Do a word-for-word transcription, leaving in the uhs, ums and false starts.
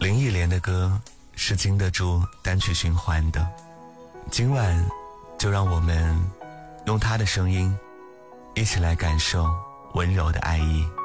林忆莲的歌是经得住单曲循环的，今晚就让我们用她的声音一起来感受温柔的爱意。